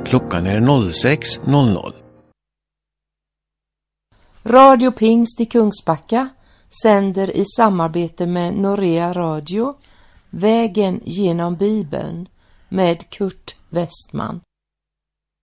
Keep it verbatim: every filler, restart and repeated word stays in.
Klockan är noll sex noll noll. Radio Pingst i Kungsbacka sänder i samarbete med Norea Radio Vägen genom Bibeln med Kurt Westman.